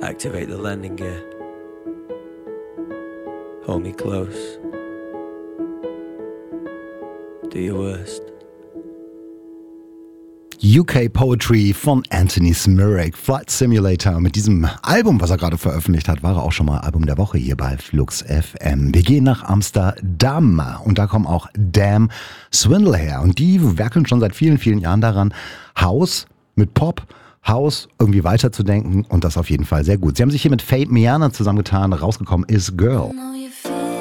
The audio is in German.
Activate the landing gear. Hold me close. Do your worst. UK Poetry von Anthony Smirek, Flight Simulator. Mit diesem Album, was er gerade veröffentlicht hat, war er auch schon mal Album der Woche hier bei Flux FM. Wir gehen nach Amsterdam und da kommen auch Damn Swindle her. Und die werkeln schon seit vielen, vielen Jahren daran, House mit Pop, House irgendwie weiterzudenken und das auf jeden Fall sehr gut. Sie haben sich hier mit Fate Miana zusammengetan, rausgekommen ist Girl.